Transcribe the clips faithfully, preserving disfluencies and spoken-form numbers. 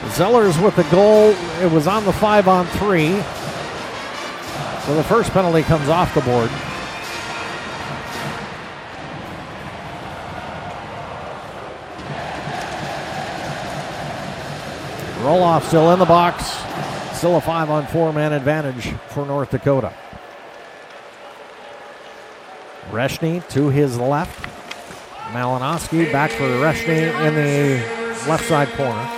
Zellers with the goal. It was on the five on three. So the first penalty comes off the board. Roloff still in the box. Still a five on four man advantage for North Dakota. Reshny to his left. Malinowski back for Reshny in the left side corner.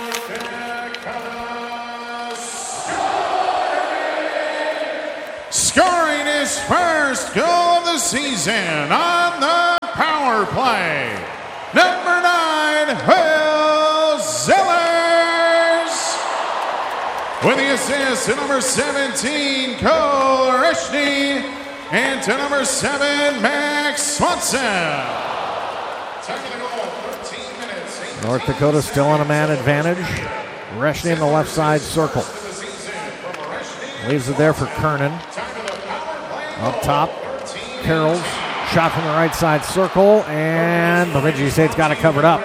Scoring his first goal of the season on the power play. Number nine, Will Zellers. With the assist to number seventeen, Cole Reshny. And to number seven, Max Swanson. Time of the goal, thirteen minutes. North Dakota still on a man advantage. Reshny in the left side circle. Leaves it there for Kernan. Up top, Carroll's shot from the right side circle, and Bemidji State's got it covered up.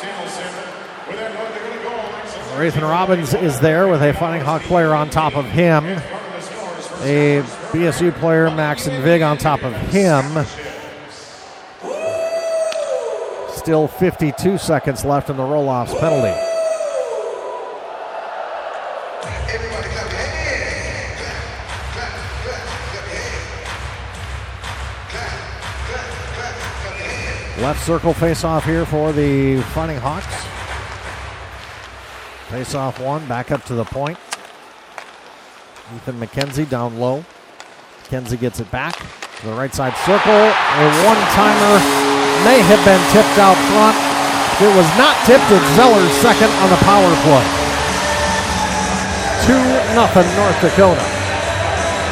Ethan Robbins is there with a Fighting Hawk player on top of him. A B S U player, Maxon Vig, on top of him. Still fifty-two seconds left in the Roloff's penalty. Left circle face-off here for the Fighting Hawks. Face-off one, back up to the point. Ethan McKenzie down low. McKenzie gets it back to the right side circle. A one-timer may have been tipped out front. It was not tipped. It's Zeller's second on the power play. two nothing North Dakota.